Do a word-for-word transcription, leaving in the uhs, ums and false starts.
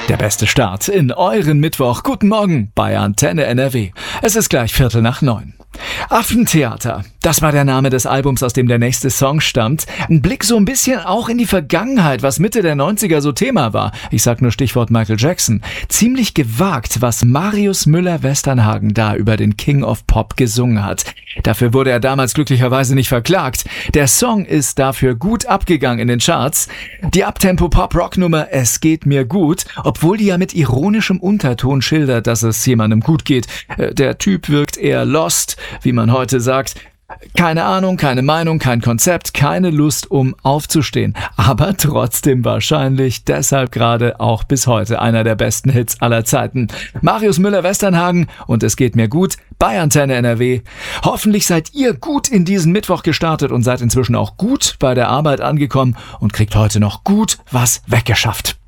Der beste Start in euren Mittwoch. Guten Morgen bei Antenne N R W. Es ist gleich Viertel nach neun. Affentheater, das war der Name des Albums, aus dem der nächste Song stammt. Ein Blick so ein bisschen auch in die Vergangenheit, was Mitte der neunziger so Thema war. Ich sag nur Stichwort Michael Jackson. Ziemlich gewagt, was Marius Müller-Westernhagen da über den King of Pop gesungen hat. Dafür wurde er damals glücklicherweise nicht verklagt. Der Song ist dafür gut abgegangen in den Charts. Die Uptempo-Pop-Rock-Nummer Es geht mir gut, obwohl die ja mit ironischem Unterton schildert, dass es jemandem gut geht. Der Typ wirkt eher lost, wie man heute sagt. Keine Ahnung, keine Meinung, kein Konzept, keine Lust, um aufzustehen. Aber trotzdem wahrscheinlich deshalb gerade auch bis heute einer der besten Hits aller Zeiten. Marius Müller-Westernhagen und Es geht mir gut bei Antenne N R W. Hoffentlich seid ihr gut in diesen Mittwoch gestartet und seid inzwischen auch gut bei der Arbeit angekommen und kriegt heute noch gut was weggeschafft.